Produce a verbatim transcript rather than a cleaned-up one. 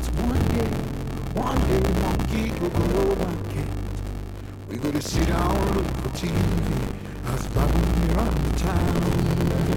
Cause one day, one day, monkey go go monkey. We gonna sit down, look for T V as Bobby around town.